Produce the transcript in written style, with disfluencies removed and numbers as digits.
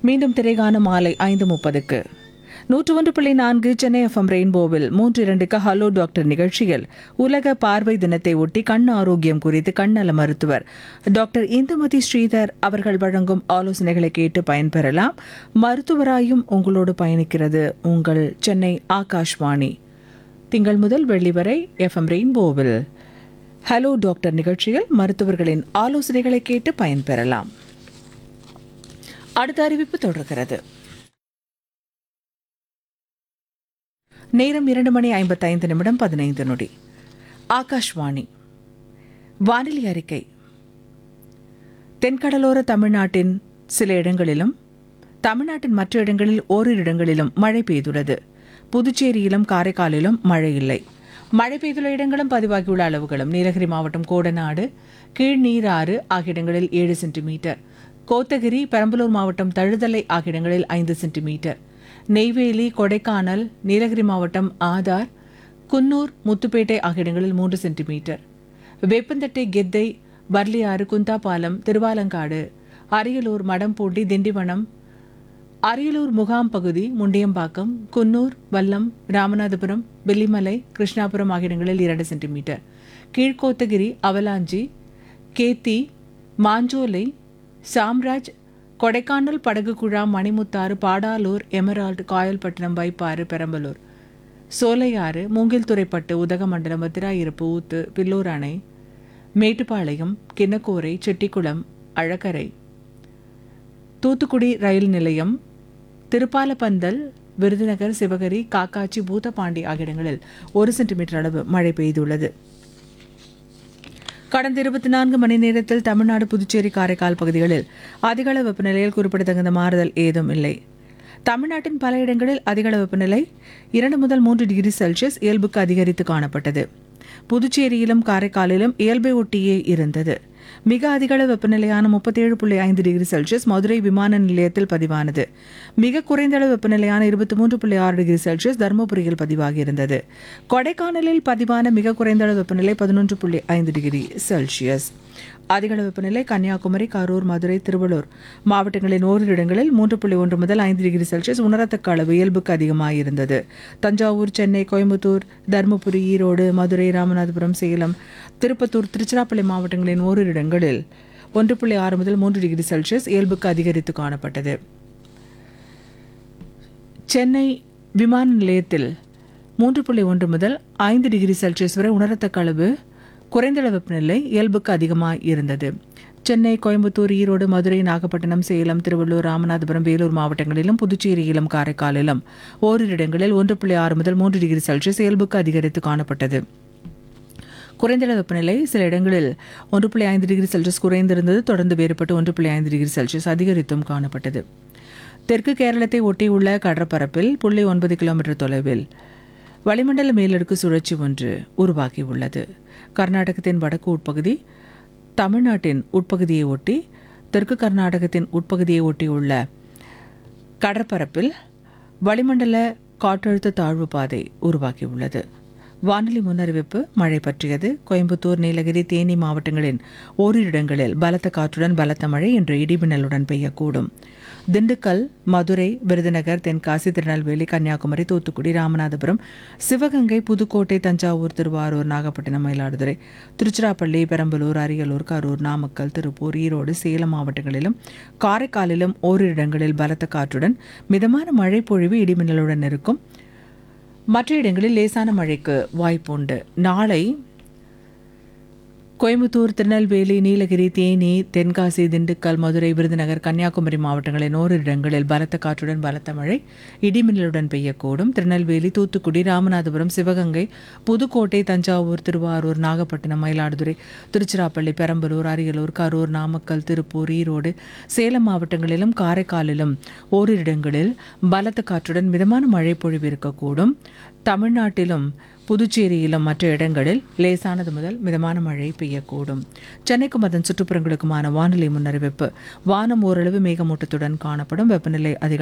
மீண்டும் திரைகான மாலை 5:30க்கு 101.4 சென்னை எஃப்எம் ரெயின்போவில் 3:02க்கு ஹலோ டாக்டர் நிகழ்ச்சியில் உலக பார்வை தினத்தை ஒட்டி கண் ஆரோக்கியம் குறித்து கண்ணல மருத்துவர் டாக்டர் இந்துமதி ஸ்ரீதர் அவர்கள் வழங்கும் ஆலோசனைகளை கேட்டு பயன்பெறலாம். மருத்துவராயும் உங்களோடு பயணிக்கிறது உங்கள் சென்னை ஆகாஷ்வாணி. திங்கள் முதல் வெள்ளி வரை எஃப்எம் ரெயின்போவில் ஹலோ டாக்டர் நிகழ்ச்சியில் மருத்துவர்களின் ஆலோசனைகளை கேட்டு பயன்பெறலாம். அடுத்த அறிவிப்பு தொடர்கிறது. நேரம் 2:55:15. ஆகாஷ்வாணி. வானிலை அறிக்கை. தென்கடலோர தமிழ்நாட்டின் சில இடங்களிலும் தமிழ்நாட்டின் மற்ற இடங்களில் ஓரிரு இடங்களிலும் மழை பெய்துள்ளது. புதுச்சேரியிலும் காரைக்காலிலும் மழை இல்லை. மழை பெய்துள்ள இடங்களும் பதிவாகியுள்ள அளவுகளும்: நீலகிரி மாவட்டம் கோடநாடு, கீழ்நீராறு ஆகிய இடங்களில் 7 சென்டிமீட்டர், கோத்தகிரி, பெரம்பலூர் மாவட்டம் தழுதலை ஆகிய இடங்களில் 5 சென்டிமீட்டர், நெய்வேலி, கொடைக்கானல், நீலகிரி மாவட்டம் ஆதார், குன்னூர், முத்துப்பேட்டை ஆகிய இடங்களில் 3 சென்டிமீட்டர், வேப்பந்தட்டை, கெத்தை, பர்லியாறு, குந்தாபாலம், திருவாலங்காடு, அரியலூர், மடம்பூண்டி, திண்டிவனம், அரியலூர் முகாம் பகுதி, முண்டியம்பாக்கம், குன்னூர், வல்லம், ராமநாதபுரம், வெள்ளிமலை, கிருஷ்ணாபுரம் ஆகிய இடங்களில் 2 centimetre, Keezh Kotagiri, avalanche, Ketti, Manjolai, Samraj, Kodaikanal, படகுகுழா, Manimuthar, Padalur, Emerald, Kayalpattinam, Vaipparu, Perambalur, Sholayar, Moongilthuraipattu, Udhagamandalam, Vathirayiruppu, ஊத்து, பில்லூர் அணை, மேட்டுப்பாளையம், கிண்ணக்கோரை, செட்டிக்குளம், அழகரை, தூத்துக்குடி ரயில் நிலையம், திருப்பாலப்பந்தல், விருதுநகர், சிவகரி, காக்காட்சி, பூதப்பாண்டி ஆகிய இடங்களில் 1 சென்டிமீட்டர் அளவு மழை பெய்துள்ளது. கடந்த 24 மணி நேரத்தில் தமிழ்நாடு, புதுச்சேரி, காரைக்கால் பகுதிகளில் அதிகளவு வெப்பநிலையில் குறிப்பிடத்தகுந்த மாறுதல் ஏதும் இல்லை. தமிழ்நாட்டின் பல இடங்களில் அதிகளவு வெப்பநிலை 2 முதல் 3 டிகிரி செல்சியஸ் இயல்புக்கு அதிகரித்து காணப்பட்டது. புதுச்சேரியிலும் காரைக்காலிலும் இயல்பை ஒட்டியே இருந்தது. மிக அதிகளவு வெப்பநிலையான 37.5 டிகிரி செல்சியஸ் மதுரை விமான நிலையத்தில் பதிவானது. மிக குறைந்த அளவு வெப்பநிலையான 23.6 டிகிரி செல்சியஸ் தருமபுரியில் பதிவாகியிருந்தது. கொடைக்கானலில் பதிவான மிக குறைந்த அளவு வெப்பநிலை 11.5 டிகிரி செல்சியஸ். அதிகளவு வெப்பநிலை கன்னியாகுமரி, கரூர், மதுரை, திருவள்ளூர் மாவட்டங்களின் ஓரிரு இடங்களில் 3.1 முதல் 5 டிகிரி செல்சியஸ் உணரத்தக்க அளவு இயல்புக்கு அதிகமாயிருந்தது. தஞ்சாவூர், சென்னை, கோயம்புத்தூர், தருமபுரி, ஈரோடு, மதுரை, ராமநாதபுரம், சேலம், திருப்பத்தூர், திருச்சிராப்பள்ளி மாவட்டங்களின் ஓரிரு இடங்களில் 1.6 முதல் 3 டிகிரி செல்சியஸ் இயல்புக்கு அதிகரித்து காணப்பட்டது. சென்னை விமான நிலையத்தில் 3.1 முதல் 5 டிகிரி செல்சியஸ் வரை உணரத்தக்க அளவு குறைந்த அளவு வெப்பநிலை இயல்புக்கு அதிகமாக இருந்தது. சென்னை, கோயம்புத்தூர், ஈரோடு, மதுரை, நாகப்பட்டினம், சேலம், திருவள்ளூர், ராமநாதபுரம், வேலூர் மாவட்டங்களிலும் புதுச்சேரியிலும் காரைக்காலிலும் ஓரிரு இடங்களில் 1.6 முதல் 3 டிகிரி செல்சியஸ் இயல்புக்கு அதிகரித்து காணப்பட்டது. குறைந்த அளவு வெப்பநிலை சில இடங்களில் 1.5 டிகிரி செல்சியஸ் குறைந்திருந்தது. தொடர்ந்து வேறுபட்டு 1.5 டிகிரி செல்சியஸ் அதிகரித்தும் காணப்பட்டது. தெற்கு கேரளத்தை ஒட்டியுள்ள கடற்பரப்பில் 0.9 கிலோமீட்டர் தொலைவில் வளிமண்டல மேலடுக்கு சுழற்சி ஒன்று உருவாகியுள்ளது. கர்நாடகத்தின் வடக்கு உட்பகுதி, தமிழ்நாட்டின் உட்பகுதியை ஒட்டி, தெற்கு கர்நாடகத்தின் உட்பகுதியை ஒட்டியுள்ள கடற்பரப்பில் வளிமண்டல காற்றழுத்த தாழ்வு பாதை உருவாகியுள்ளது. வானிலை முன்னறிவிப்பு. மழை பற்றியது. கோயம்புத்தூர், நீலகிரி, தேனி மாவட்டங்களின் ஓரிரு இடங்களில் பலத்த காற்றுடன் பலத்த மழை இன்று இடிமின்னலுடன் பெய்யக்கூடும். திண்டுக்கல், மதுரை, விருதுநகர், தென்காசி, திருநெல்வேலி, கன்னியாகுமரி, தூத்துக்குடி, ராமநாதபுரம், சிவகங்கை, புதுக்கோட்டை, தஞ்சாவூர், திருவாரூர், நாகப்பட்டினம், மயிலாடுதுறை, திருச்சிராப்பள்ளி, பெரம்பலூர், அரியலூர், கரூர், நாமக்கல், திருப்பூர், ஈரோடு, சேலம் மாவட்டங்களிலும் காரைக்காலிலும் ஓரிரு இடங்களில் பலத்த காற்றுடன் மிதமான மழை பொழிவு இடிமின்னலுடன் இருக்கும். மற்ற இடங்களில் லேசான மழைக்கு வாய்ப்புண்டு. நாளை கோயம்புத்தூர், திருநெல்வேலி, நீலகிரி, தேனி, தென்காசி, திண்டுக்கல், மதுரை, விருதுநகர், கன்னியாகுமரி மாவட்டங்களின் ஓரிரு இடங்களில் பலத்த காற்றுடன் பலத்த மழை இடிமின்னலுடன் பெய்யக்கூடும். திருநெல்வேலி, தூத்துக்குடி, ராமநாதபுரம், சிவகங்கை, புதுக்கோட்டை, தஞ்சாவூர், திருவாரூர், நாகப்பட்டினம், மயிலாடுதுறை, திருச்சிராப்பள்ளி, பெரம்பலூர், அரியலூர், கரூர், நாமக்கல், திருப்பூர், ஈரோடு, சேலம் மாவட்டங்களிலும் காரைக்காலிலும் ஓரிரு இடங்களில் பலத்த காற்றுடன் மிதமான மழை பொழிவு இருக்கக்கூடும். தமிழ்நாட்டிலும் புதுச்சேரியிலும் மற்ற இடங்களில் லேசானது முதல் மிதமான மழை பெய்யக்கூடும். சென்னைக்கும் அதன் சுற்றுப்புறங்களுக்குமான வானிலை முன்னறிவிப்பு. வானம் ஓரளவு மேகமூட்டத்துடன் காணப்படும். வெப்பநிலை அதிக